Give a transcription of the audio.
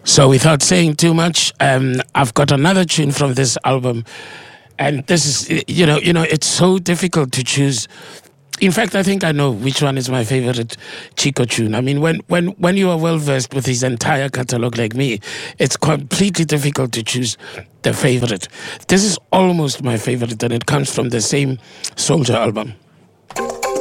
So without saying too much, I've got another tune from this album, and this is it's so difficult to choose. In fact, I think I know which one is my favorite Chico tune. I mean, when you are well versed with his entire catalog like me, it's completely difficult to choose the favorite. This is almost my favorite, and it comes from the same Soldier album.